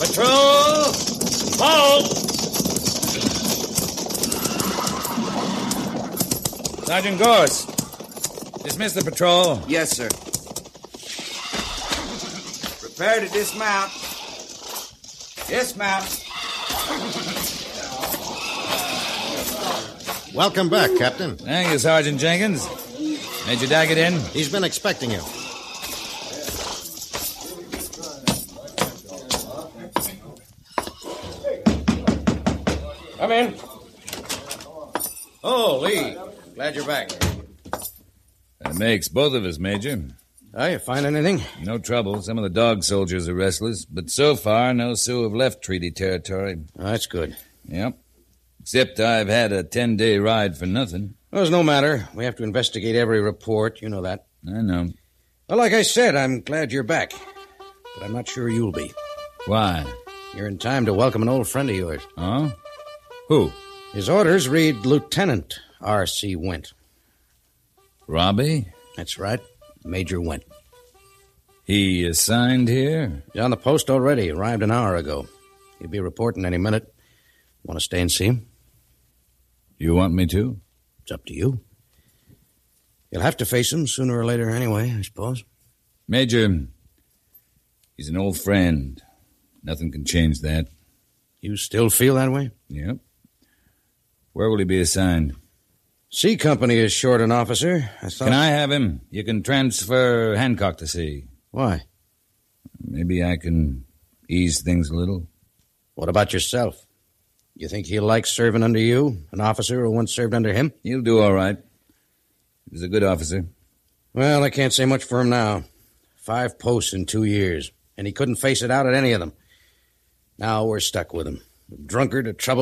Patrol! Halt! Sergeant Gorse, dismiss the patrol. Yes, sir. Prepare to dismount. Dismount. Welcome back, Captain. Thank you, Sergeant Jenkins. Major Daggett in? He's been expecting you. Come in. Oh, Lee. Glad you're back. That makes both of us, Major. Oh, you find anything? No trouble. Some of the dog soldiers are restless, but so far, no Sioux have left treaty territory. Oh, that's good. Yep. Except I've had a 10-day ride for nothing. Well, it's no matter. We have to investigate every report. You know that. I know. Well, like I said, I'm glad you're back. But I'm not sure you'll be. Why? You're in time to welcome an old friend of yours. Oh? Who? His orders read Lieutenant R.C. Went. Robbie? That's right. Major Went. He assigned here? He's on the post already. Arrived an hour ago. He'll be reporting any minute. Want to stay and see him? You want me to? It's up to you. You'll have to face him sooner or later anyway, I suppose. Major, he's an old friend. Nothing can change that. You still feel that way? Yep. Where will he be assigned? C Company is short an officer. Can I have him? You can transfer Hancock to C. Why? Maybe I can ease things a little. What about yourself? You think he'll like serving under you, an officer who once served under him? He'll do all right. He's a good officer. Well, I can't say much for him now. 5 posts in 2 years, and he couldn't face it out at any of them. Now we're stuck with him. A drunkard, a trouble.